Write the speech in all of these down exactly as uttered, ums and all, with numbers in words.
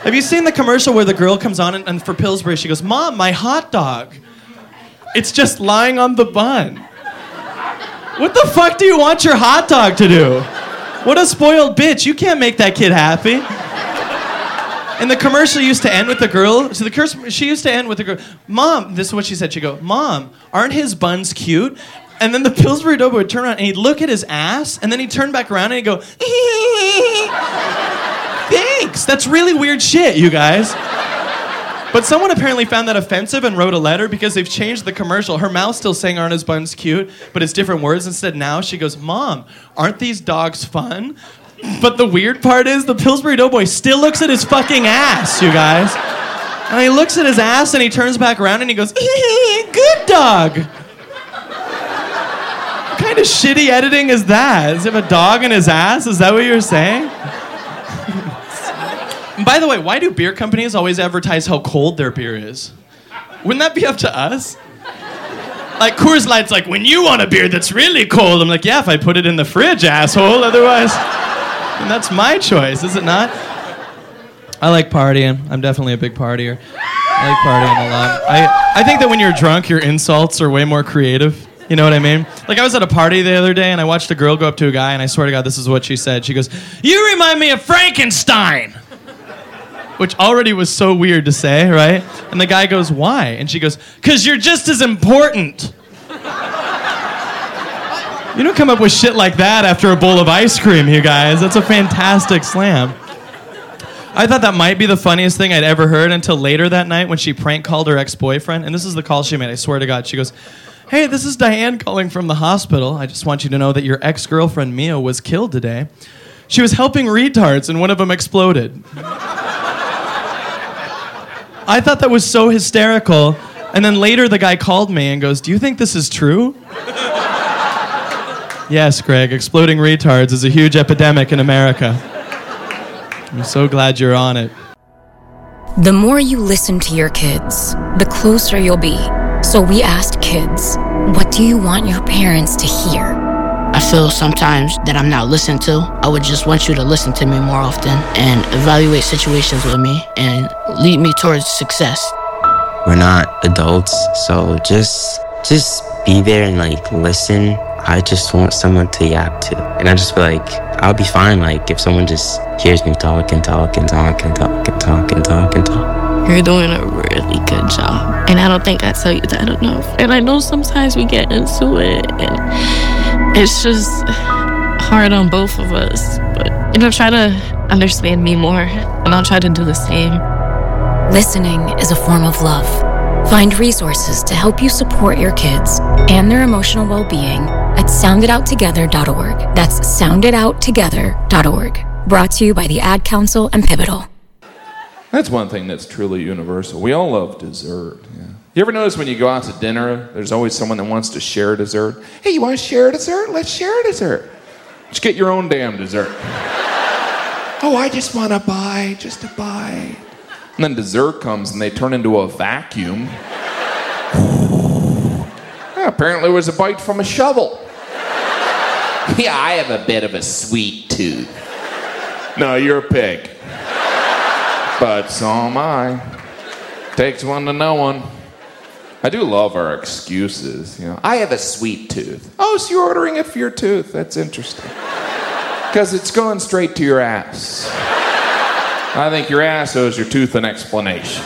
Have you seen the commercial where the girl comes on and, and for Pillsbury, she goes, Mom, my hot dog. It's just lying on the bun. What the fuck do you want your hot dog to do? What a spoiled bitch. You can't make that kid happy. And the commercial used to end with the girl, so the curse, she used to end with the girl, Mom, this is what she said, she'd go, Mom, aren't his buns cute? And then the Pillsbury Doughboy would turn around and he'd look at his ass, and then he'd turn back around and he'd go, thanks, that's really weird shit, you guys. But someone apparently found that offensive and wrote a letter because they've changed the commercial. Her mouth's still saying, aren't his buns cute? But it's different words. Instead now she goes, Mom, aren't these dogs fun? But the weird part is the Pillsbury Doughboy still looks at his fucking ass, you guys. And he looks at his ass and he turns back around and he goes, good dog. What kind of shitty editing is that? Does he have a dog in his ass? Is that what you're saying? And by the way, why do beer companies always advertise how cold their beer is? Wouldn't that be up to us? Like Coors Light's like, when you want a beer that's really cold, I'm like, yeah, if I put it in the fridge, asshole, otherwise... And that's my choice, is it not? I like partying. I'm definitely a big partier. I like partying a lot. I, I think that when you're drunk, your insults are way more creative. You know what I mean? Like, I was at a party the other day, and I watched a girl go up to a guy, and I swear to God, this is what she said. She goes, you remind me of Frankenstein! Which already was so weird to say, right? And the guy goes, why? And she goes, because you're just as important. You don't come up with shit like that after a bowl of ice cream, you guys. That's a fantastic slam. I thought that might be the funniest thing I'd ever heard until later that night when she prank called her ex-boyfriend. And this is the call she made, I swear to God. She goes, hey, this is Diane calling from the hospital. I just want you to know that your ex-girlfriend, Mia, was killed today. She was helping retards and one of them exploded. I thought that was so hysterical. And then later the guy called me and goes, do you think this is true? Yes, Greg, exploding retards is a huge epidemic in America. I'm so glad you're on it. The more you listen to your kids, the closer you'll be. So we asked kids, what do you want your parents to hear? I feel sometimes that I'm not listened to. I would just want you to listen to me more often and evaluate situations with me and lead me towards success. We're not adults, so just just be there and like listen. I just want someone to yap to. And I just feel like I'll be fine like if someone just hears me talk and talk and talk and talk and talk and talk and talk. You're doing a really good job. And I don't think I tell you that enough. And I know sometimes we get into it and it's just hard on both of us. But, you know, try to understand me more and I'll try to do the same. Listening is a form of love. Find resources to help you support your kids and their emotional well-being at sound it out together dot org. That's sound it out together dot org. Brought to you by the Ad Council and Pivotal. That's one thing that's truly universal. We all love dessert. Yeah. You ever notice when you go out to dinner, there's always someone that wants to share dessert? Hey, you want to share dessert? Let's share dessert. Just get your own damn dessert. Oh, I just want a bite, just a bite. And then dessert comes and they turn into a vacuum. Yeah, apparently it was a bite from a shovel. Yeah, I have a bit of a sweet tooth. No, you're a pig. But so am I. Takes one to know one. I do love our excuses. You know, I have a sweet tooth. Oh, so you're ordering it for your tooth. That's interesting. Because it's going straight to your ass. I think your ass owes your tooth an explanation.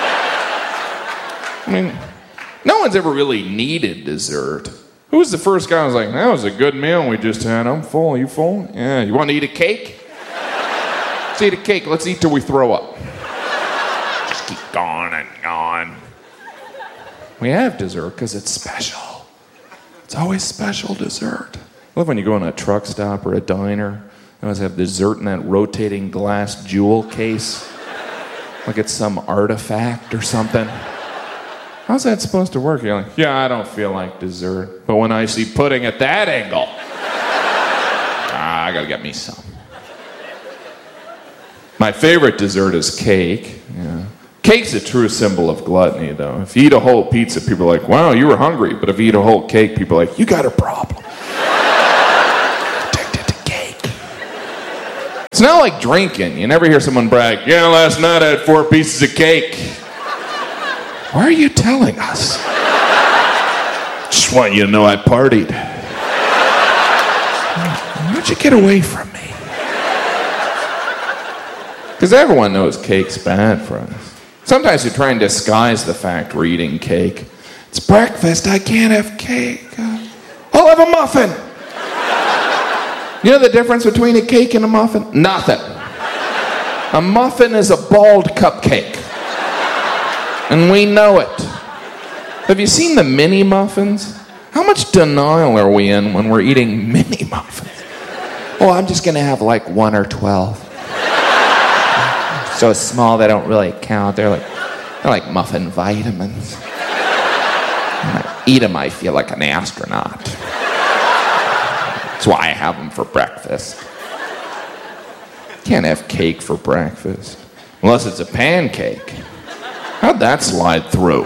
I mean, no one's ever really needed dessert. Who was the first guy who was like, that was a good meal we just had. I'm full. You full? Yeah. You want to eat a cake? Let's eat a cake. Let's eat till we throw up. Just keep going and going. We have dessert because it's special. It's always special dessert. I love when you go in a truck stop or a diner. They always have dessert in that rotating glass jewel case. Like it's some artifact or something. How's that supposed to work? You're like, yeah, I don't feel like dessert. But when I see pudding at that angle, ah, I gotta get me some. My favorite dessert is cake. Yeah. Cake's a true symbol of gluttony, though. If you eat a whole pizza, people are like, wow, you were hungry. But if you eat a whole cake, people are like, you got a problem. It's not like drinking. You never hear someone brag, yeah, last night I had four pieces of cake. Why are you telling us? Just want you to know I partied. Why don't you get away from me? Because everyone knows cake's bad for us. Sometimes we try and disguise the fact we're eating cake. It's breakfast, I can't have cake. I'll have a muffin. You know the difference between a cake and a muffin? Nothing. A muffin is a bald cupcake. And we know it. Have you seen the mini muffins? How much denial are we in when we're eating mini muffins? Oh, I'm just gonna have like one or twelve. So small they don't really count. They're like, they're like muffin vitamins. When I eat them, I feel like an astronaut. That's why I have them for breakfast. Can't have cake for breakfast. Unless it's a pancake. How'd that slide through?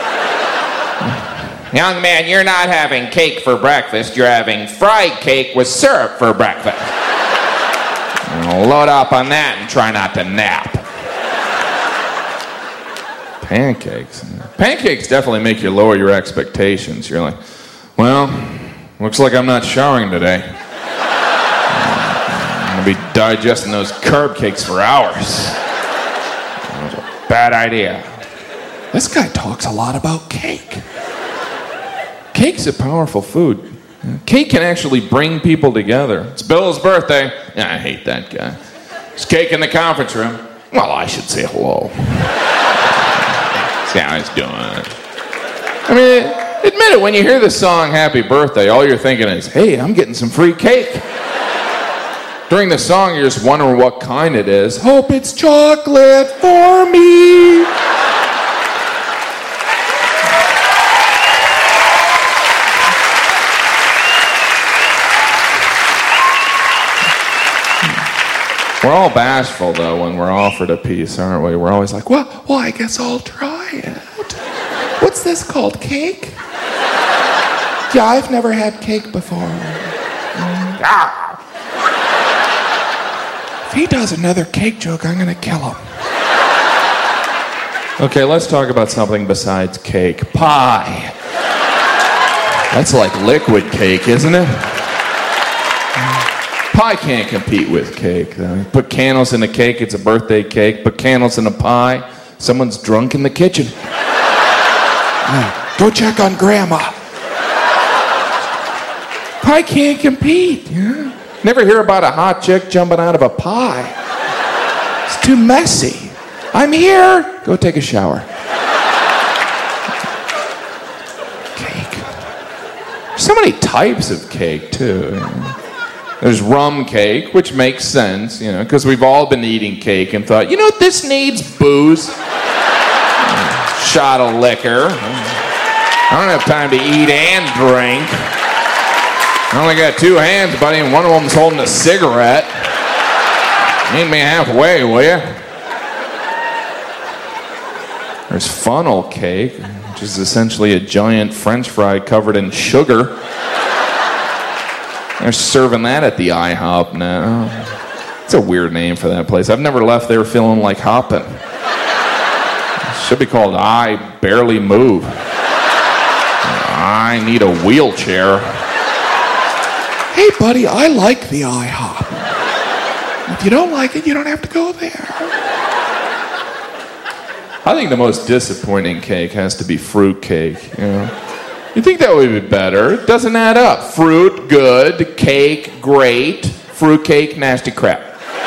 Young man, you're not having cake for breakfast. You're having fried cake with syrup for breakfast. Now load up on that and try not to nap. Pancakes. Pancakes definitely make you lower your expectations. You're like, well, looks like I'm not showering today. I'm going to be digesting those carb cakes for hours. That was a bad idea. This guy talks a lot about cake. Cake's a powerful food. Cake can actually bring people together. It's Bill's birthday. I hate that guy. There's cake in the conference room. Well, I should say hello. See how he's doing. I mean, admit it, when you hear the song Happy Birthday, all you're thinking is, hey, I'm getting some free cake. During the song, you're just wondering what kind it is. Hope it's chocolate for me. We're all bashful, though, when we're offered a piece, aren't we? We're always like, well, well, I guess I'll try it. What's this called, cake? Yeah, I've never had cake before. Ah. If he does another cake joke, I'm going to kill him. Okay, let's talk about something besides cake. Pie. That's like liquid cake, isn't it? Pie can't compete with cake, though. Put candles in a cake, it's a birthday cake. Put candles in a pie, someone's drunk in the kitchen. Oh, go check on Grandma. Pie can't compete. Yeah. Never hear about a hot chick jumping out of a pie. It's too messy. I'm here. Go take a shower. Cake. There's so many types of cake, too. There's rum cake, which makes sense, you know, because we've all been eating cake and thought, you know what, this needs booze. Shot of liquor. I don't have time to eat and drink. I only got two hands, buddy, and one of them's holding a cigarette. Meet me halfway, will you? There's funnel cake, which is essentially a giant French fry covered in sugar. They're serving that at the IHOP now. It's a weird name for that place. I've never left there feeling like hopping. It should be called I Barely Move. I need a wheelchair. Hey, buddy, I like the IHOP. If you don't like it, you don't have to go there. I think the most disappointing cake has to be fruit cake, you know? You think that would be better. It doesn't add up. Fruit, good. Cake, great. Fruit cake, nasty crap.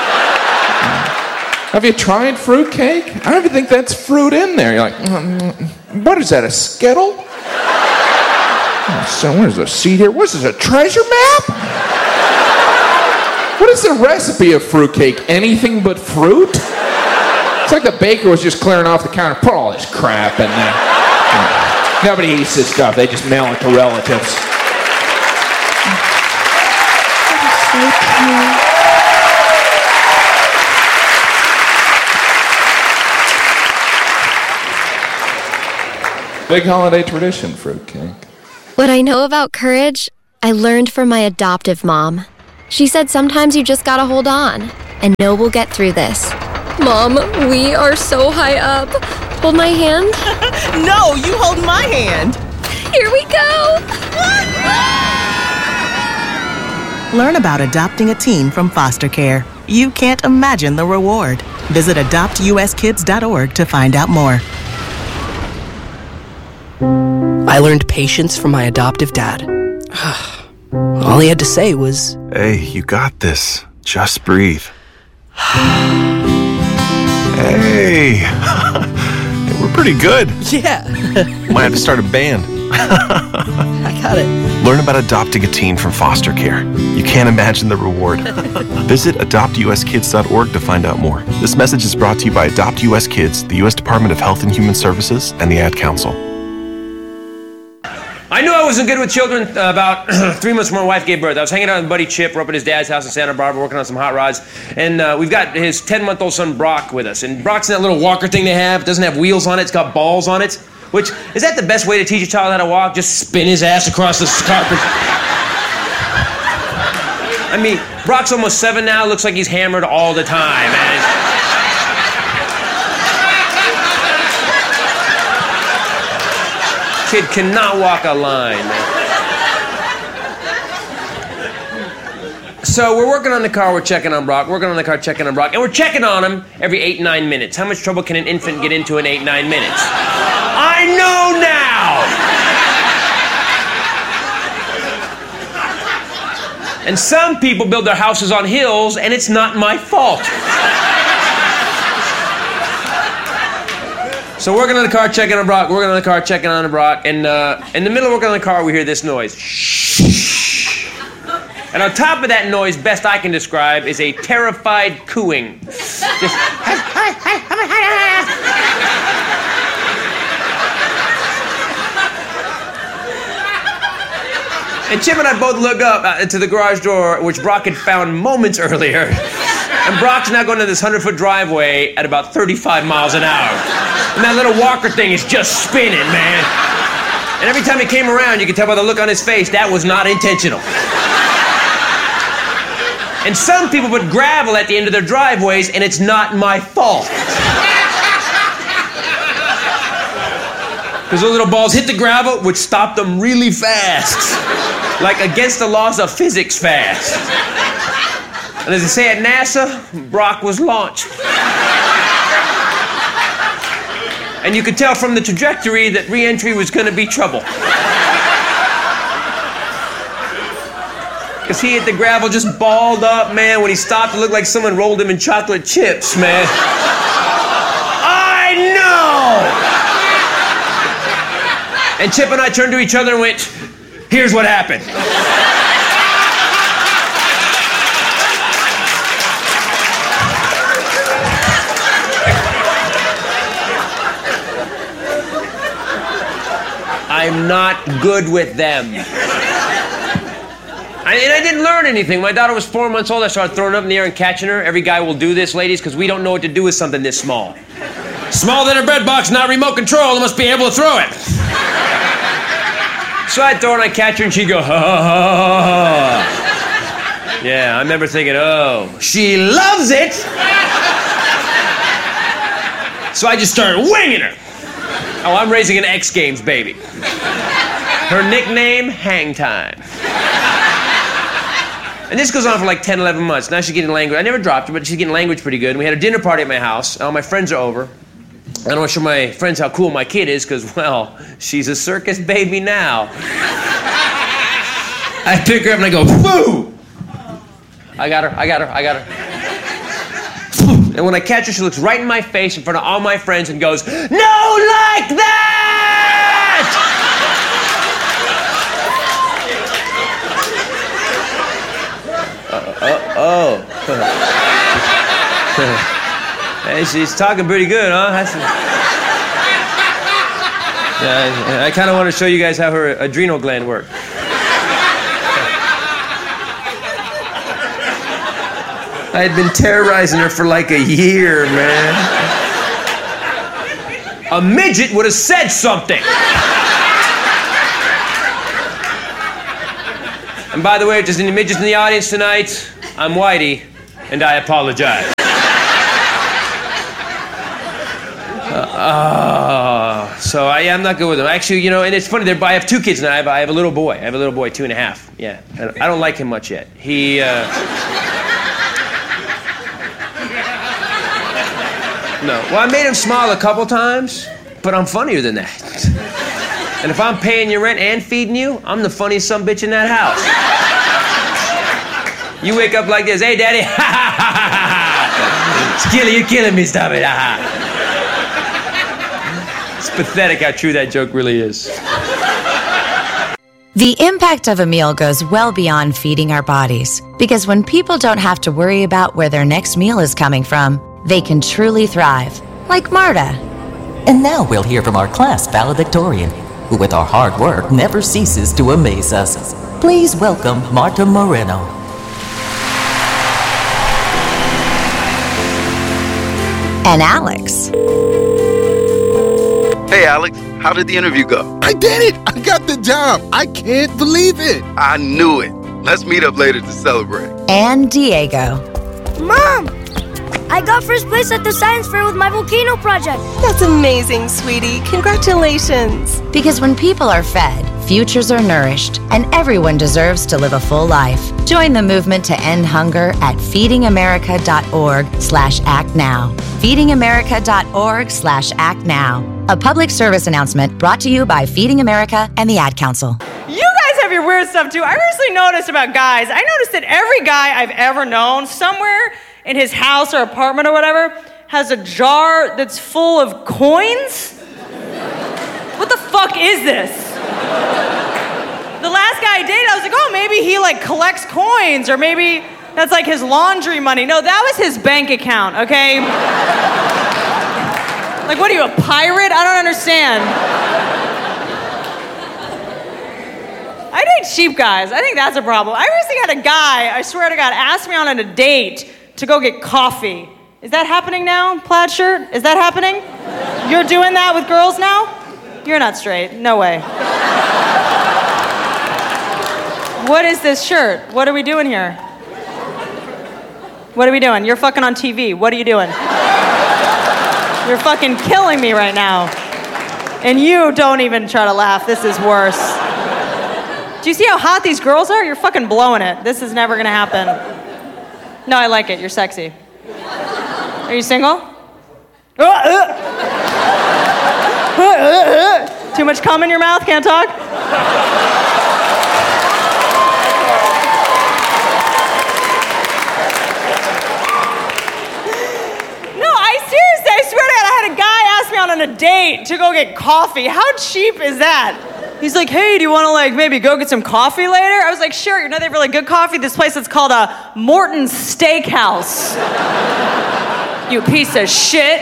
Have you tried fruit cake? I don't even think that's fruit in there. You're like, mm, what is that, a Skittle? Oh, so there's a seed here. What is this, a treasure map? What is the recipe of fruit cake? Anything but fruit? It's like the baker was just clearing off the counter. Put all this crap in there. Nobody eats this stuff. They just mail it to relatives. Big holiday tradition, fruitcake. What I know about courage, I learned from my adoptive mom. She said sometimes you just gotta hold on and know we'll get through this. Mom, we are so high up. Hold my hand. No, you hold my hand. Here we go. Learn about adopting a teen from foster care. You can't imagine the reward. Visit adopt u s kids dot org to find out more. I learned patience from my adoptive dad. All he had to say was, "Hey, you got this. Just breathe." Hey, we're pretty good. Yeah. Might have to start a band. I got it. Learn about adopting a teen from foster care. You can't imagine the reward. Visit adopt u s kids dot org to find out more. This message is brought to you by Adopt U S Kids, the U S Department of Health and Human Services, and the Ad Council. I knew I wasn't good with children uh, about three months before my wife gave birth. I was hanging out with buddy Chip. We're up at his dad's house in Santa Barbara working on some hot rods. And uh, we've got his ten-month-old son Brock with us. And Brock's in that little walker thing they have. It doesn't have wheels on it. It's got balls on it. Which, is that the best way to teach a child how to walk? Just spin his ass across the carpet? I mean, Brock's almost seven now. Looks like he's hammered all the time, man. Kid cannot walk a line, man. So we're working on the car, we're checking on Brock, working on the car, checking on Brock, and we're checking on him every eight, nine minutes. How much trouble can an infant get into in eight, nine minutes? I know now! And some people build their houses on hills, and it's not my fault. So working on the car, checking on Brock, working on the car, checking on Brock, and uh, in the middle of working on the car, we hear this noise. Shh. And on top of that noise, best I can describe, is a terrified cooing. Just, and Chip and I both look up uh, to the garage door, which Brock had found moments earlier. And Brock's now going to this hundred-foot driveway at about thirty-five miles an hour. And that little walker thing is just spinning, man. And every time he came around, you could tell by the look on his face, that was not intentional. And some people put gravel at the end of their driveways, and it's not my fault. Because those little balls hit the gravel, which stopped them really fast. Like against the laws of physics fast. And as they say at NASA, Brock was launched. And you could tell from the trajectory that re-entry was going to be trouble. Because he hit the gravel just balled up, man. When he stopped, it looked like someone rolled him in chocolate chips, man. I know! And Chip and I turned to each other and went, here's what happened. I'm not good with them. I, and I didn't learn anything. My daughter was four months old. I started throwing her up in the air and catching her. Every guy will do this, ladies, because we don't know what to do with something this small. Smaller than a bread box, not remote control. I must be able to throw it. So I'd throw her and I'd catch her and she'd go, ha, ha, ha, ha. Yeah, I remember thinking, oh, she loves it. So I just started winging her. Oh, I'm raising an X Games baby. Her nickname, Hang Time. And this goes on for like ten, eleven months. Now she's getting language. I never dropped her, but she's getting language pretty good. And we had a dinner party at my house. All my friends are over. I don't want to show my friends how cool my kid is because, well, she's a circus baby now. I pick her up and I go, boo! I got her, I got her, I got her. And when I catch her, she looks right in my face in front of all my friends and goes, no, like that! Uh, uh, oh. Hey, she's talking pretty good, huh? That's, uh, I kind of want to show you guys how her adrenal gland works. I had been terrorizing her for like a year, man. A midget would have said something. And by the way, if there's any midgets in the audience tonight, I'm Whitey. and I apologize. Uh, uh, so I, yeah, I'm not good with them. Actually, you know, and it's funny. They're, I have two kids now. I have, I have a little boy. I have a little boy, two and a half. Yeah, I don't, I don't like him much yet. He. Uh, no. Well, I made him smile a couple times, but I'm funnier than that. And if I'm paying your rent and feeding you, I'm the funniest son of a bitch in that house. You wake up like this, hey, daddy, ha ha ha ha ha. It's killing, you're killing me, stop it, ha ha. It's pathetic how true that joke really is. The impact of a meal goes well beyond feeding our bodies, because when people don't have to worry about where their next meal is coming from, they can truly thrive, like Marta. And now we'll hear from our class valedictorian, who with our hard work never ceases to amaze us. Please welcome Marta Moreno. And Alex. Hey, Alex, how did the interview go? I did it! I got the job! I can't believe it! I knew it. Let's meet up later to celebrate. And Diego. Mom! I got first place at the science fair with my volcano project. That's amazing, sweetie. Congratulations. Because when people are fed, futures are nourished, and everyone deserves to live a full life. Join the movement to end hunger at feedingamerica.org slash act now. feedingamerica.org slash act now. A public service announcement brought to you by Feeding America and the Ad Council. You guys have your weird stuff too. I recently noticed about guys, I noticed that every guy I've ever known, somewhere in his house or apartment or whatever, has a jar that's full of coins? What the fuck is this? The last guy I dated, I was like, oh, maybe he like collects coins, or maybe that's like his laundry money. No, that was his bank account, okay? Like, what are you, a pirate? I don't understand. I date cheap guys. I think that's a problem. I recently had a guy, I swear to God, ask me on a date to go get coffee. Is that happening now, plaid shirt? Is that happening? You're doing that with girls now? You're not straight. No way. What is this shirt? What are we doing here? What are we doing? You're fucking on T V. What are you doing? You're fucking killing me right now. And you don't even try to laugh. This is worse. Do you see how hot these girls are? You're fucking blowing it. This is never gonna happen. No, I like it. You're sexy. Are you single? Too much cum in your mouth? Can't talk? No, I seriously, I swear to God, I had a guy ask me out on a date to go get coffee. How cheap is that? He's like, hey, do you want to like maybe go get some coffee later? I was like, sure. You know they have really good coffee? This place is called a Morton's Steakhouse. You piece of shit.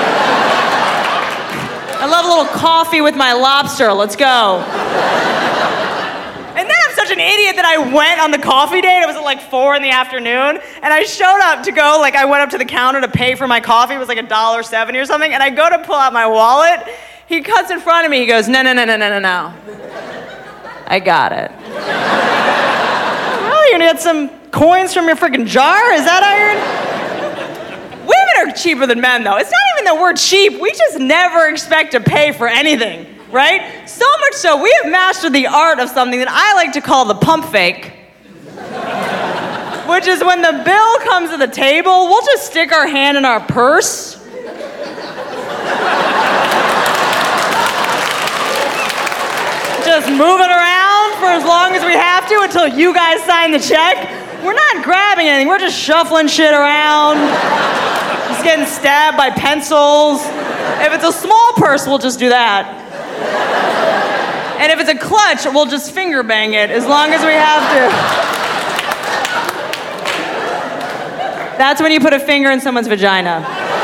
I love a little coffee with my lobster. Let's go. And then I'm such an idiot that I went on the coffee date. It was at like four in the afternoon. And I showed up to go, like I went up to the counter to pay for my coffee. It was like a dollar seventy or something. And I go to pull out my wallet. He cuts in front of me. He goes, no, no, no, no, no, no, no. I got it. Well, you're gonna get some coins from your freaking jar? Is that how you're... Women are cheaper than men, though. It's not even that we're cheap. We just never expect to pay for anything, right? So much so, we have mastered the art of something that I like to call the pump fake. Which is when the bill comes to the table, we'll just stick our hand in our purse. Just move it around for as long as we have to until you guys sign the check. We're not grabbing anything. We're just shuffling shit around. Just getting stabbed by pencils. If it's a small purse, we'll just do that. And if it's a clutch, we'll just finger bang it as long as we have to. That's when you put a finger in someone's vagina.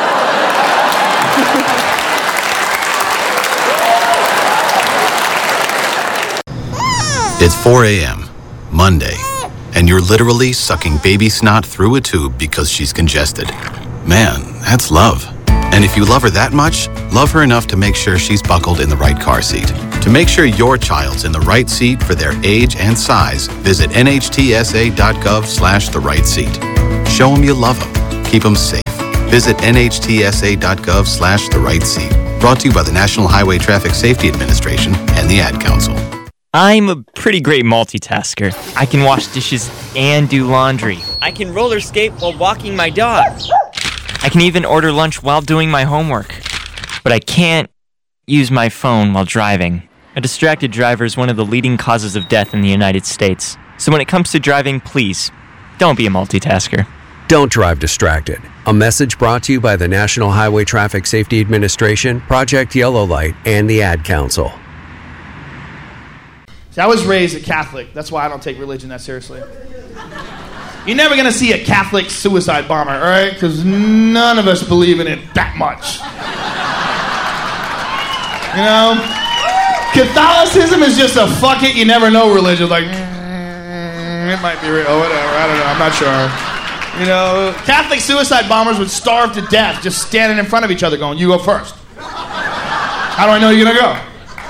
It's four a.m., Monday, and you're literally sucking baby snot through a tube because she's congested. Man, that's love. And if you love her that much, love her enough to make sure she's buckled in the right car seat. To make sure your child's in the right seat for their age and size, visit N H T S A dot gov slash the right seat. Show them you love them. Keep them safe. Visit N H T S A dot gov slash the right seat. Brought to you by the National Highway Traffic Safety Administration and the Ad Council. I'm a pretty great multitasker. I can wash dishes and do laundry. I can roller skate while walking my dog. I can even order lunch while doing my homework. But I can't use my phone while driving. A distracted driver is one of the leading causes of death in the United States. So when it comes to driving, please, don't be a multitasker. Don't drive distracted. A message brought to you by the National Highway Traffic Safety Administration, Project Yellow Light, and the Ad Council. See, I was raised a Catholic. That's why I don't take religion that seriously. You're never going to see a Catholic suicide bomber, all right? Because none of us believe in it that much. You know? Catholicism is just a fuck it, you never know religion. Like, mm, it might be real, whatever. I don't know. I'm not sure. You know, Catholic suicide bombers would starve to death just standing in front of each other going, you go first. How do I know you're going to go?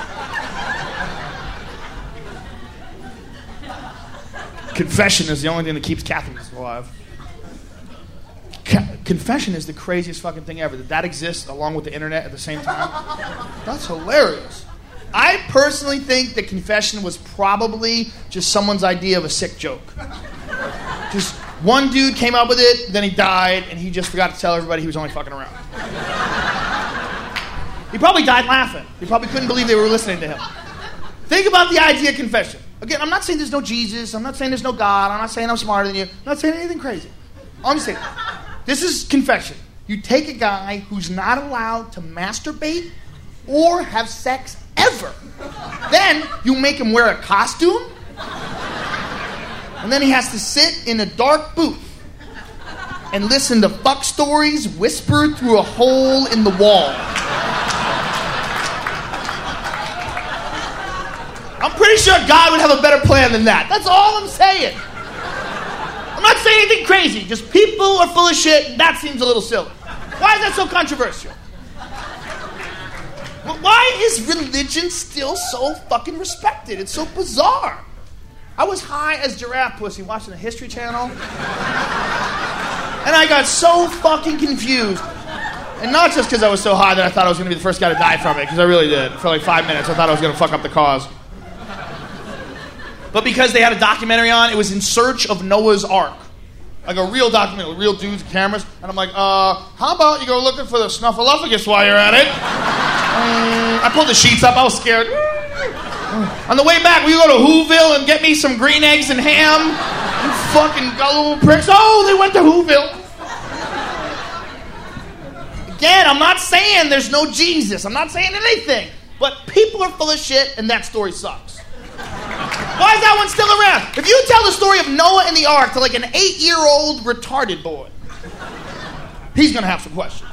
Confession is the only thing that keeps Catholics alive. Ca- confession is the craziest fucking thing ever. That that exists along with the internet at the same time. That's hilarious. I personally think that confession was probably just someone's idea of a sick joke. Just one dude came up with it, then he died, and he just forgot to tell everybody he was only fucking around. He probably died laughing. He probably couldn't believe they were listening to him. Think about the idea of confession. Again, I'm not saying there's no Jesus. I'm not saying there's no God. I'm not saying I'm smarter than you. I'm not saying anything crazy. I'm saying this is confession. You take a guy who's not allowed to masturbate or have sex ever. Then you make him wear a costume. And then he has to sit in a dark booth and listen to fuck stories whispered through a hole in the wall. I'm pretty sure God would have a better plan than that. That's all I'm saying. I'm not saying anything crazy. Just people are full of shit, and that seems a little silly. Why is that so controversial? Why is religion still so fucking respected? It's so bizarre. I was high as giraffe pussy watching the History Channel, and I got so fucking confused. And not just because I was so high that I thought I was going to be the first guy to die from it, because I really did. For like five minutes, I thought I was going to fuck up the cause. But because they had a documentary on, it was In Search of Noah's Ark. Like a real documentary with real dudes and cameras. And I'm like, uh, how about you go looking for the snuffleupagus while you're at it? um, I pulled the sheets up. I was scared. On the way back, we go to Whoville and get me some green eggs and ham. You fucking gullible pricks. Oh, they went to Whoville. Again, I'm not saying there's no Jesus. I'm not saying anything. But people are full of shit, and that story sucks. Why is that one still around? If you tell the story of Noah and the Ark to like an eight-year-old retarded boy, he's going to have some questions.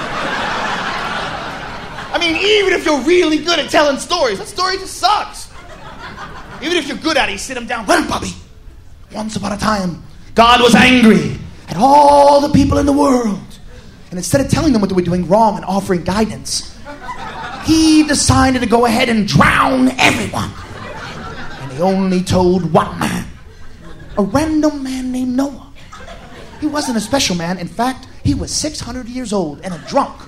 I mean, even if you're really good at telling stories, that story just sucks. Even if you're good at it, you sit him down. Well, Bobby, once upon a time, God was angry at all the people in the world. And instead of telling them what they were doing wrong and offering guidance, he decided to go ahead and drown everyone. And he only told one man, a random man named Noah. He wasn't a special man. In fact, he was six hundred years old and a drunk.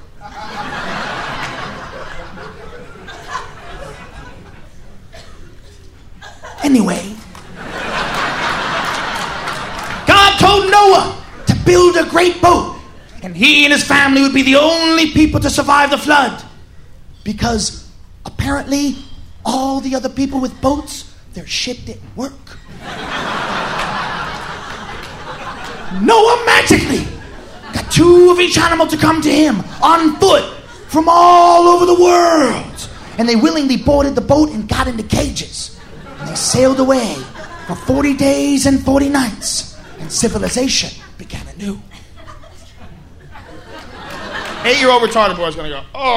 Anyway, God told Noah to build a great boat, and he and his family would be the only people to survive the flood. Because apparently, all the other people with boats, their shit didn't work. Noah magically got two of each animal to come to him on foot from all over the world. And they willingly boarded the boat and got into cages. And they sailed away for forty days and forty nights. And civilization began anew. Eight-year-old retarded boy is going to go, oh.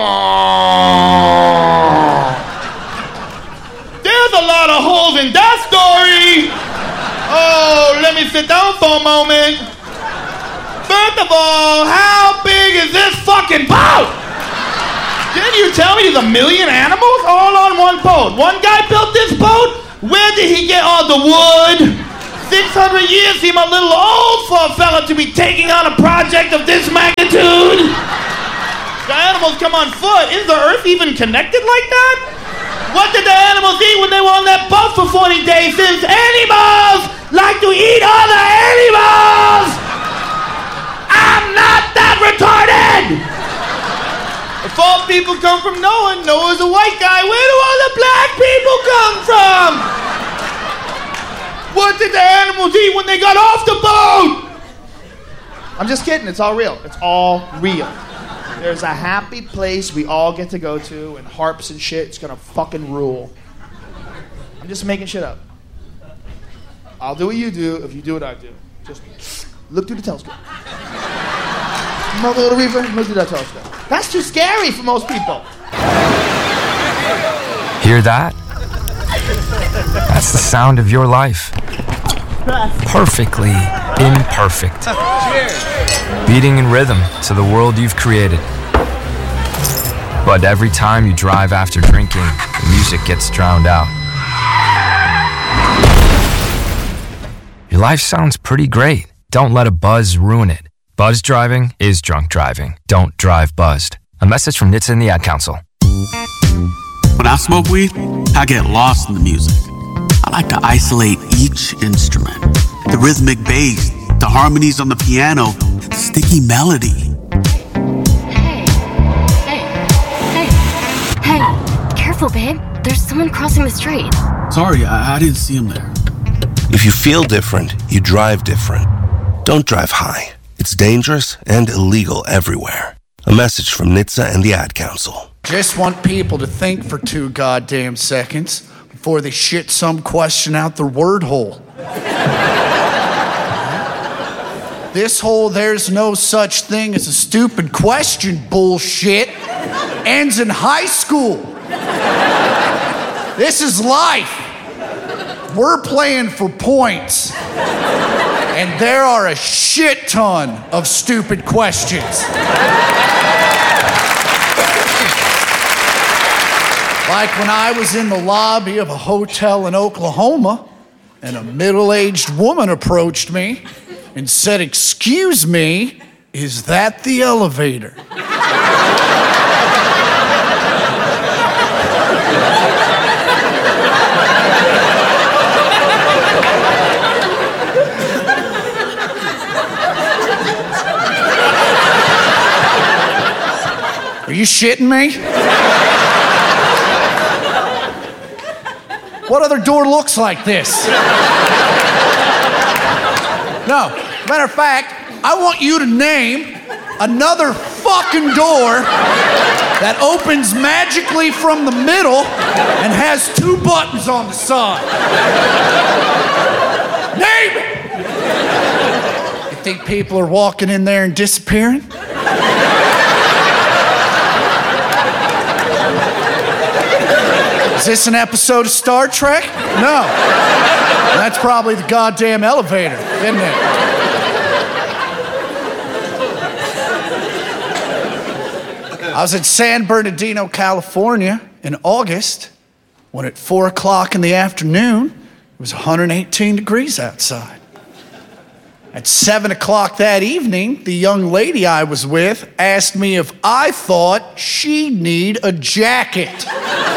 There's a lot of holes in that story. Oh, let me sit down for a moment. First of all, how big is this fucking boat? Didn't you tell me there's a million animals all on one boat? One guy built this boat? Where did he get all the wood, six hundred years seem a little old for a fella to be taking on a project of this magnitude. The animals come on foot. Is the earth even connected like that? What did the animals eat when they were on that boat for forty days? Since animals like to eat other animals! I'm not that retarded! If all people come from Noah, Noah's a white guy, where do all the black people come from? What did the animals eat when they got off the boat? I'm just kidding, it's all real. It's all real. There's a happy place we all get to go to, and harps and shit. It's gonna fucking rule. I'm just making shit up. I'll do what you do if you do what I do. Just look through the telescope. Mother of the Reaper, look through that telescope. That's too scary for most people. Hear that? That's the sound of your life. Perfectly imperfect. Beating in rhythm to the world you've created. But every time you drive after drinking, the music gets drowned out. Your life sounds pretty great. Don't let a buzz ruin it. Buzz driving is drunk driving. Don't drive buzzed. A message from N H T S A and the Ad Council. When I smoke weed, I get lost in the music. I like to isolate each instrument. The rhythmic bass, the harmonies on the piano, the sticky melody. Hey, careful, babe. There's someone crossing the street. Sorry, I, I didn't see him there. If you feel different, you drive different. Don't drive high. It's dangerous and illegal everywhere. A message from N H T S A and the Ad Council. Just want people to think for two goddamn seconds before they shit some question out their word hole. This whole there's no such thing as a stupid question bullshit ends in high school. This is life. We're playing for points. And there are a shit ton of stupid questions. Like when I was in the lobby of a hotel in Oklahoma, and a middle-aged woman approached me and said, "Excuse me, is that the elevator?" Are you shitting me? What other door looks like this? No, matter of fact, I want you to name another fucking door that opens magically from the middle and has two buttons on the side. Name it! You think people are walking in there and disappearing? Is this an episode of Star Trek? No. That's probably the goddamn elevator, isn't it? I was in San Bernardino, California in August when at four o'clock in the afternoon, it was one hundred eighteen degrees outside. At seven o'clock that evening, the young lady I was with asked me if I thought she'd need a jacket.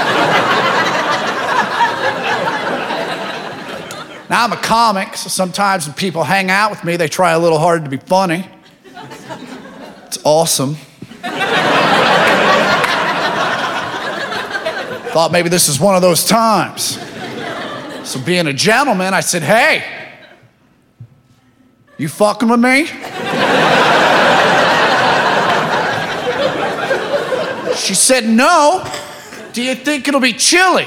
Now, I'm a comic, so sometimes when people hang out with me, they try a little hard to be funny. It's awesome. Thought maybe this is one of those times. So being a gentleman, I said, "Hey, you fucking with me?" She said, "No. Do you think it'll be chilly?"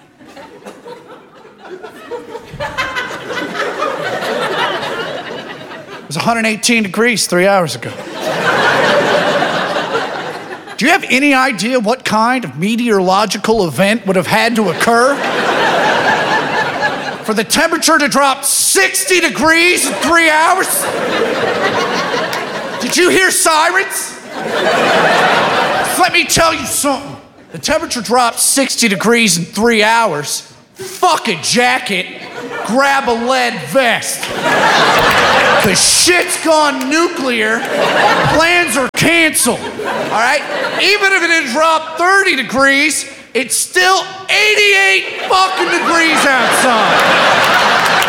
It was one hundred eighteen degrees three hours ago. Do you have any idea what kind of meteorological event would have had to occur for the temperature to drop sixty degrees in three hours? Did you hear sirens? Let me tell you something. The temperature dropped sixty degrees in three hours. Fuck a jacket. grab a lead vest. Cause shit's gone nuclear, plans are canceled, all right? Even if it had dropped thirty degrees, it's still eighty-eight fucking degrees outside.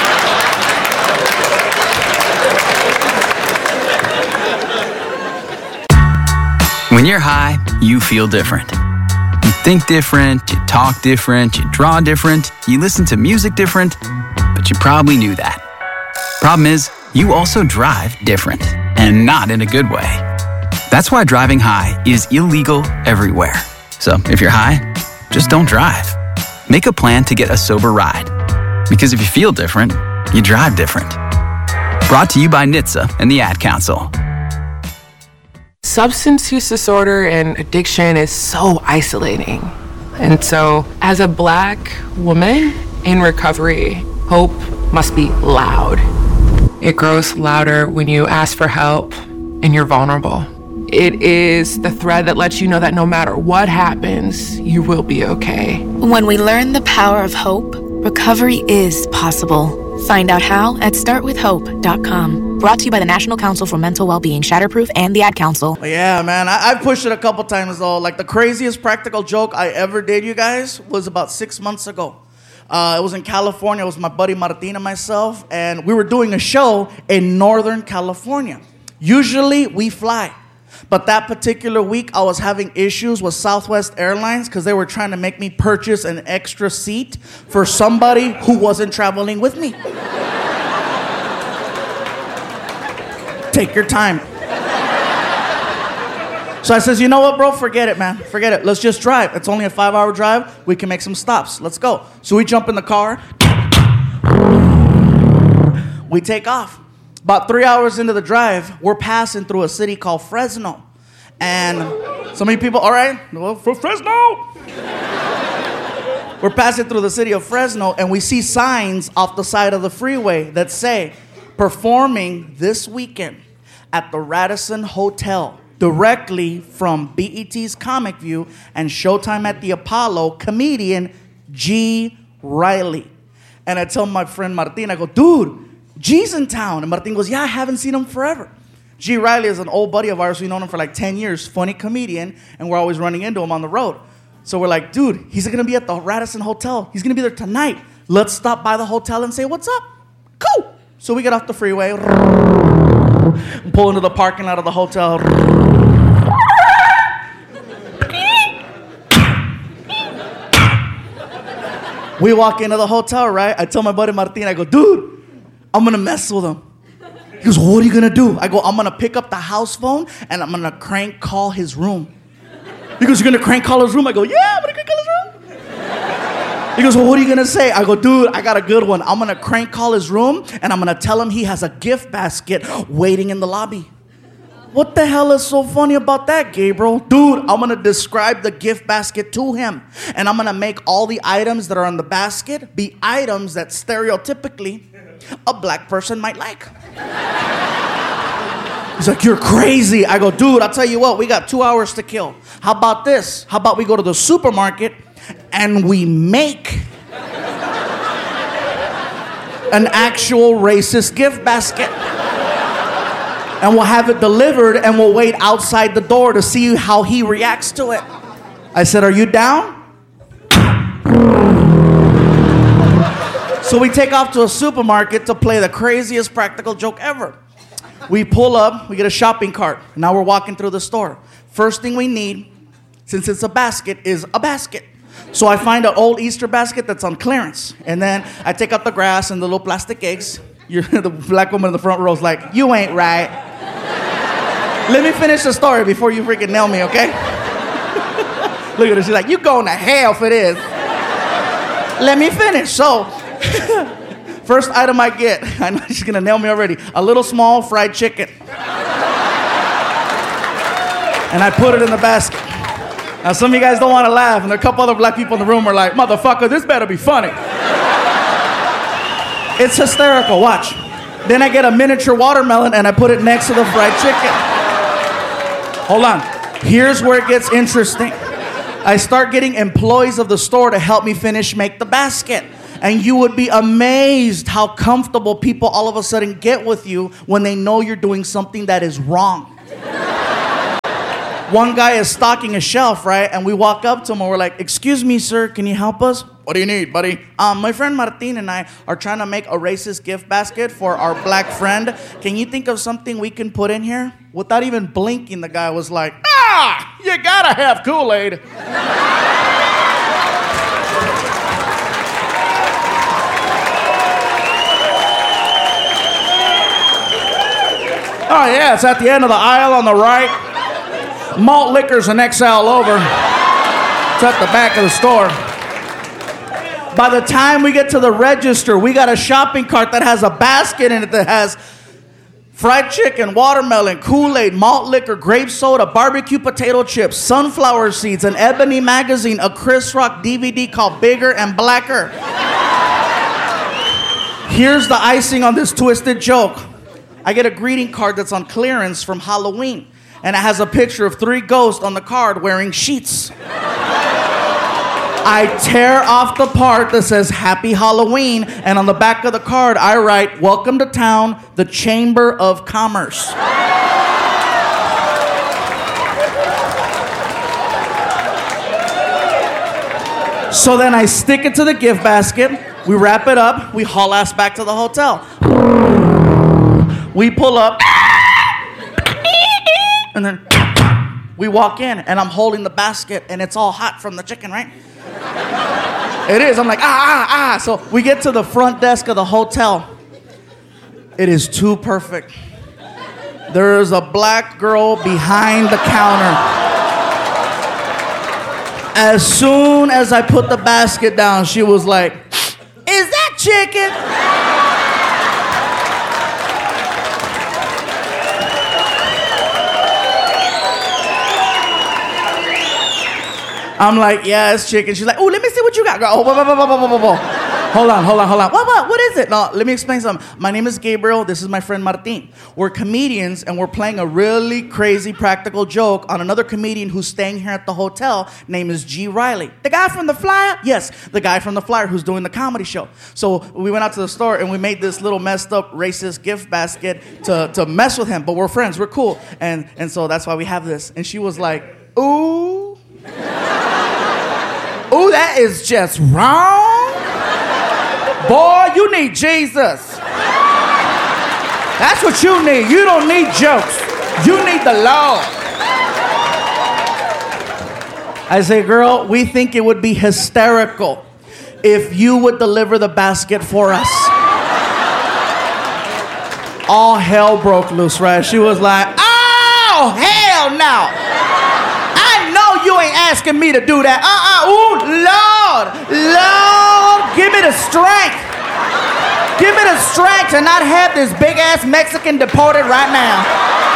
When you're high, you feel different. You think different, you talk different, you draw different, you listen to music different, but you probably knew that. Problem is, you also drive different, and not in a good way. That's why driving high is illegal everywhere. So if you're high, just don't drive. Make a plan to get a sober ride. Because if you feel different, you drive different. Brought to you by N H T S A and the Ad Council. Substance use disorder and addiction is so isolating. And so, as a Black woman in recovery, hope must be loud. It grows louder when you ask for help and you're vulnerable. It is the thread that lets you know that no matter what happens, you will be okay. When we learn the power of hope, recovery is possible. Find out how at start with hope dot com. Brought to you by the National Council for Mental Wellbeing, Shatterproof, and the Ad Council. Yeah, man, I, I've pushed it a couple times though. Like the craziest practical joke I ever did, you guys, was about six months ago. Uh, it was in California. It was my buddy Martin and myself, and we were doing a show in Northern California. Usually we fly. But that particular week, I was having issues with Southwest Airlines because they were trying to make me purchase an extra seat for somebody who wasn't traveling with me. Take your time. So I says, you know what, bro? Forget it, man. Forget it. Let's just drive. It's only a five-hour drive. We can make some stops. Let's go. So we jump in the car. We take off. About three hours into the drive, we're passing through a city called Fresno. And so many people, all right, well, for Fresno. We're passing through the city of Fresno, and we see signs off the side of the freeway that say, performing this weekend at the Radisson Hotel, directly from B E T's Comic View and Showtime at the Apollo, comedian G. Riley. And I tell my friend Martin, I go, dude, G's in town. And Martin goes, yeah, I haven't seen him forever. G. Riley is an old buddy of ours. We've known him for like ten years. Funny comedian. And we're always running into him on the road. So we're like, dude, he's going to be at the Radisson Hotel. He's going to be there tonight. Let's stop by the hotel and say, what's up? Cool. So we get off the freeway. Pull into the parking lot of the hotel. We walk into the hotel, right? I tell my buddy Martin, I go, dude, I'm gonna mess with him. He goes, what are you gonna do? I go, I'm gonna pick up the house phone and I'm gonna crank call his room. He goes, you're gonna crank call his room? I go, yeah, I'm gonna crank call his room. He goes, well, what are you gonna say? I go, dude, I got a good one. I'm gonna crank call his room and I'm gonna tell him he has a gift basket waiting in the lobby. What the hell is so funny about that, Gabriel? Dude, I'm gonna describe the gift basket to him. And I'm gonna make all the items that are in the basket be items that stereotypically a Black person might like. He's like, you're crazy. I go, dude, I'll tell you what, we got two hours to kill. How about this? How about we go to the supermarket and we make an actual racist gift basket. And we'll have it delivered and we'll wait outside the door to see how he reacts to it. I said, are you down? So we take off to a supermarket to play the craziest practical joke ever. We pull up, we get a shopping cart. Now we're walking through the store. First thing we need, since it's a basket, is a basket. So I find an old Easter basket that's on clearance. And then I take out the grass and the little plastic eggs. You're, the Black woman in the front row is like, you ain't right. Let me finish the story before you freaking nail me, okay? Look at her, she's like, you going to hell for this. Let me finish. So, first item I get, I know she's gonna nail me already, a little small fried chicken. And I put it in the basket. Now some of you guys don't wanna laugh, and a couple other Black people in the room are like, motherfucker, this better be funny. It's hysterical, watch. Then I get a miniature watermelon and I put it next to the fried chicken. Hold on, here's where it gets interesting. I start getting employees of the store to help me finish make the basket. And you would be amazed how comfortable people all of a sudden get with you when they know you're doing something that is wrong. One guy is stocking a shelf, right? And we walk up to him and we're like, excuse me, sir, can you help us? What do you need, buddy? Um, my friend Martin and I are trying to make a racist gift basket for our black friend. Can you think of something we can put in here? Without even blinking, the guy was like, ah, you gotta have Kool-Aid. Oh, yeah, it's at the end of the aisle on the right. Malt liquor's an X L over. It's at the back of the store. By the time we get to the register, we got a shopping cart that has a basket in it that has fried chicken, watermelon, Kool-Aid, malt liquor, grape soda, barbecue potato chips, sunflower seeds, an Ebony magazine, a Chris Rock D V D called Bigger and Blacker. Here's the icing on this twisted joke. I get a greeting card that's on clearance from Halloween, and it has a picture of three ghosts on the card wearing sheets. I tear off the part that says Happy Halloween, and on the back of the card I write, welcome to town, the Chamber of Commerce. So then I stick it to the gift basket, we wrap it up, we haul ass back to the hotel. We pull up, and then we walk in, and I'm holding the basket, and it's all hot from the chicken, right? It is. I'm like, ah, ah, ah. So we get to the front desk of the hotel. It is too perfect. There is a black girl behind the counter. As soon as I put the basket down, she was like, is that chicken? I'm like, yeah, it's chicken. She's like, oh, let me see what you got, girl. Oh, whoa, whoa, whoa, whoa, whoa, whoa. Hold on, hold on, hold on. What, what, what is it? No, let me explain something. My name is Gabriel. This is my friend Martin. We're comedians, and we're playing a really crazy practical joke on another comedian who's staying here at the hotel. Name is G. Riley. The guy from The Flyer? Yes, the guy from The Flyer who's doing the comedy show. So we went out to the store, and we made this little messed up racist gift basket to, to mess with him. But we're friends. We're cool. And, and so that's why we have this. And she was like, ooh. Ooh, that is just wrong. Boy, you need Jesus. That's what you need. You don't need jokes. You need the Lord. I say, girl, we think it would be hysterical if you would deliver the basket for us. All hell broke loose, right? She was like, oh, hell no. You ain't asking me to do that. Uh-uh. Ooh, Lord. Lord, give me the strength. Give me the strength to not have this big-ass Mexican deported right now.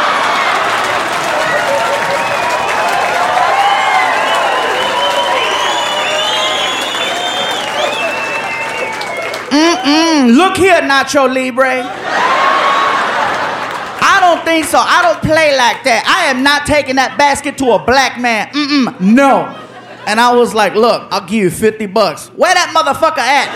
Mm-mm. Look here, Nacho Libre. I don't think so. I don't play like that. I am not taking that basket to a black man. Mm-mm, no. And I was like, look, I'll give you fifty bucks. Where that motherfucker at?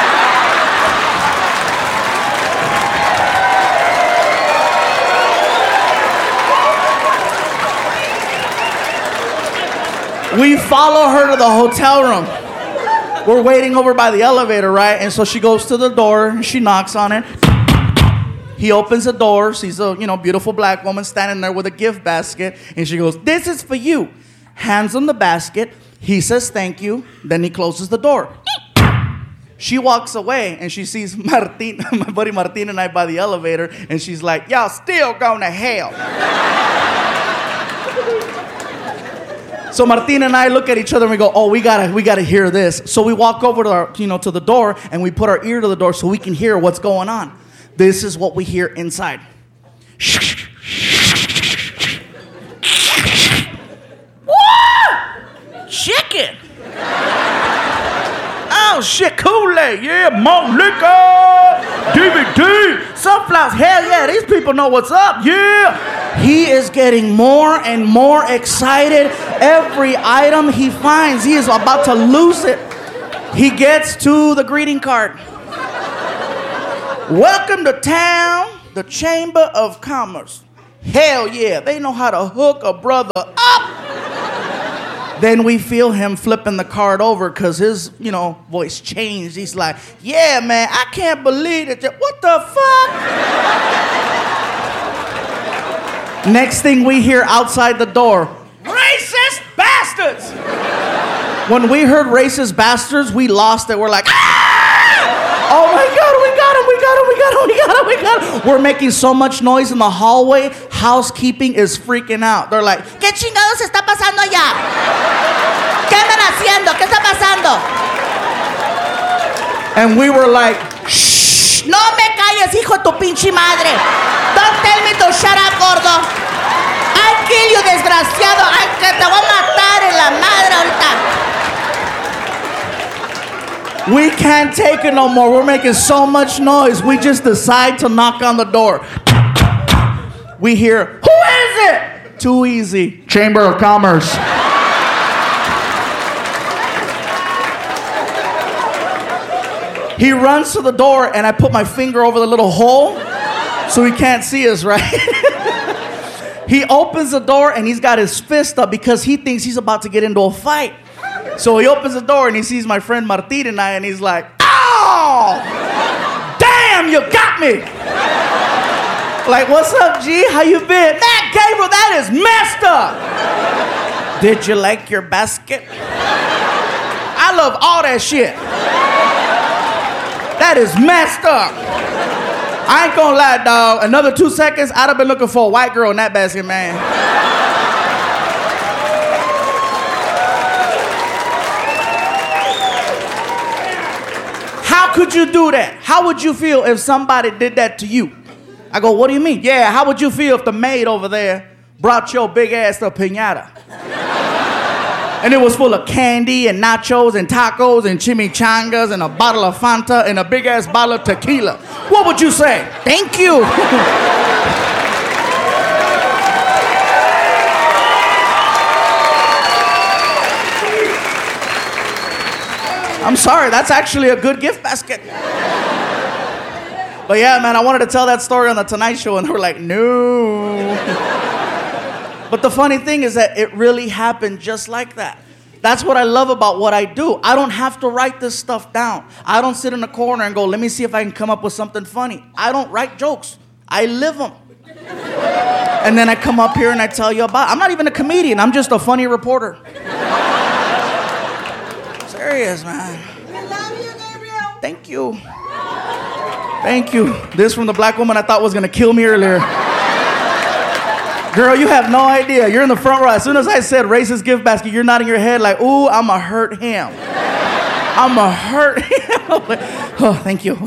We follow her to the hotel room. We're waiting over by the elevator, right? And so she goes to the door, and she knocks on it. He opens the door, sees a, you know, beautiful black woman standing there with a gift basket, and she goes, this is for you. Hands him the basket. He says thank you. Then he closes the door. She walks away, and she sees Martin, my buddy Martin and I by the elevator, and she's like, y'all still going to hell. So Martin and I look at each other and we go, oh, we gotta, we gotta hear this. So we walk over to our, you know, to the door, and we put our ear to the door so we can hear what's going on. This is what we hear inside. What? Chicken. Oh, shit, Kool-Aid, yeah, malt liquor, D V D, sunflowers, hell yeah, these people know what's up, yeah. He is getting more and more excited every item he finds. He is about to lose it. He gets to the greeting card. Welcome to town, the Chamber of Commerce. Hell yeah, they know how to hook a brother up. Then we feel him flipping the card over because his, you know, voice changed. He's like, yeah, man, I can't believe it. What the fuck? Next thing we hear outside the door, racist bastards! When we heard racist bastards, we lost it. We're like, ah! Oh my God, we got him, we got him, we got him, we got him, we got him. We're making so much noise in the hallway, housekeeping is freaking out. They're like, ¿Qué chingados está pasando allá? ¿Qué andan haciendo? ¿Qué está pasando? And we were like, shh, no me calles, hijo de tu pinche madre. Don't tell me to shut up, gordo. I kill you, desgraciado. Ay, que te voy a matar en la madre ahorita. We can't take it no more. We're making so much noise. We just decide to knock on the door. We hear, who is it? Too easy. Chamber of Commerce. He runs to the door and I put my finger over the little hole so he can't see us, right? He opens the door and he's got his fist up because he thinks he's about to get into a fight. So he opens the door and he sees my friend Martin and I and he's like, oh, damn, you got me. Like, what's up, G? How you been? Man, Gabriel, that is messed up. Did you like your basket? I love all that shit. That is messed up. I ain't gonna lie, dog. Another two seconds, I'd have been looking for a white girl in that basket, man. How could you do that? How would you feel if somebody did that to you? I go, what do you mean? Yeah, how would you feel if the maid over there brought your big ass to a piñata? And it was full of candy and nachos and tacos and chimichangas and a bottle of Fanta and a big ass bottle of tequila. What would you say? Thank you. I'm sorry, that's actually a good gift basket. But yeah, man, I wanted to tell that story on the Tonight Show and they were like, no. But the funny thing is that it really happened just like that. That's what I love about what I do. I don't have to write this stuff down. I don't sit in a corner and go, let me see if I can come up with something funny. I don't write jokes. I live them. And then I come up here and I tell you about it. I'm not even a comedian. I'm just a funny reporter. Serious, man. We love you, Gabriel. Thank you. Thank you. This from the black woman I thought was going to kill me earlier. Girl, you have no idea. You're in the front row. As soon as I said racist gift basket, you're nodding your head like, ooh, I'ma hurt him. I'ma hurt him. Oh, thank you.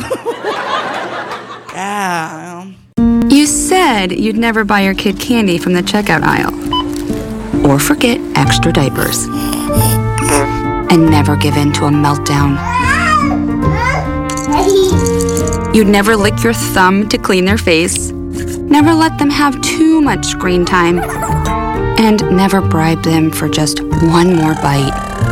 Yeah. You said you'd never buy your kid candy from the checkout aisle. Or forget extra diapers. And never give in to a meltdown. You'd never lick your thumb to clean their face. Never let them have too much screen time. And never bribe them for just one more bite.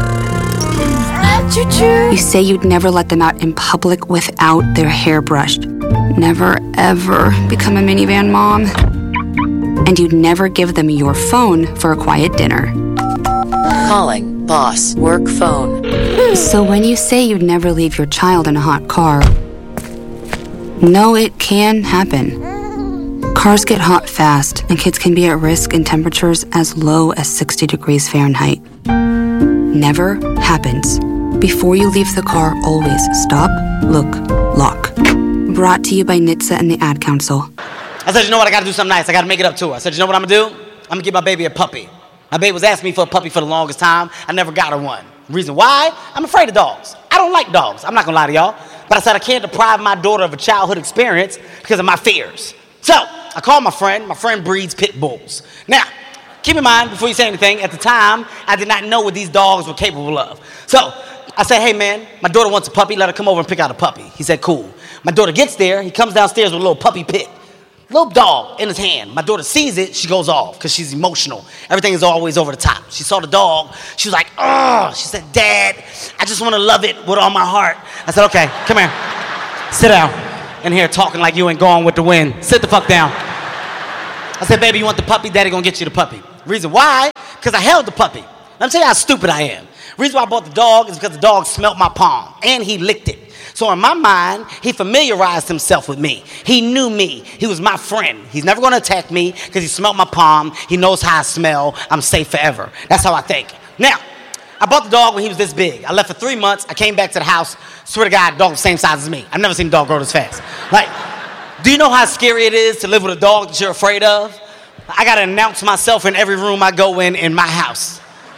You say you'd never let them out in public without their hair brushed. Never, ever become a minivan mom. And you'd never give them your phone for a quiet dinner. Calling boss work phone. So when you say you'd never leave your child in a hot car, no, it can happen. Cars get hot fast, and kids can be at risk in temperatures as low as sixty degrees Fahrenheit. Never happens. Before you leave the car, always stop, look, lock. Brought to you by N H T S A and the Ad Council. I said, you know what? I gotta do something nice. I gotta make it up to her. I said, you know what I'm gonna do? I'm gonna give my baby a puppy. My baby was asking me for a puppy for the longest time. I never got her one. Reason why? I'm afraid of dogs. I don't like dogs. I'm not gonna lie to y'all. But I said I can't deprive my daughter of a childhood experience because of my fears. So, I called my friend. My friend breeds pit bulls. Now, keep in mind, before you say anything, at the time, I did not know what these dogs were capable of. So, I said, hey man, my daughter wants a puppy. Let her come over and pick out a puppy. He said, cool. My daughter gets there. He comes downstairs with a little puppy pit. Little dog in his hand. My daughter sees it, she goes off because she's emotional. Everything is always over the top. She saw the dog, she was like, ugh. She said, Dad, I just want to love it with all my heart. I said, okay, come here. Sit down. In here talking like you ain't going with the wind. Sit the fuck down. I said, baby, you want the puppy? Daddy gonna get you the puppy. Reason why? Because I held the puppy. Let me tell you how stupid I am. Reason why I bought the dog is because the dog smelt my palm and he licked it. So in my mind, he familiarized himself with me. He knew me. He was my friend. He's never gonna attack me because he smelled my palm. He knows how I smell. I'm safe forever. That's how I think. Now, I bought the dog when he was this big. I left for three months. I came back to the house. Swear to God, dog the same size as me. I've never seen a dog grow this fast. Like, do you know how scary it is to live with a dog that you're afraid of? I gotta announce myself in every room I go in in my house.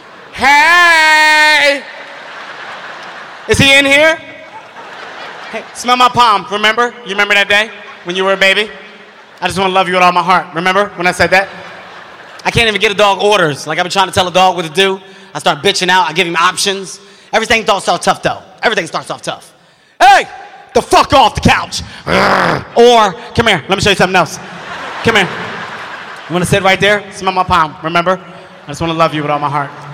Hey! Is he in here? Hey, smell my palm, remember? You remember that day when you were a baby? I just want to love you with all my heart. Remember when I said that? I can't even get a dog orders. Like I've been trying to tell a dog what to do. I start bitching out. I give him options. Everything starts off tough though. Everything starts off tough. Hey, the fuck off the couch. Or, come here, let me show you something else. Come here. You want to sit right there? Smell my palm, remember? I just want to love you with all my heart.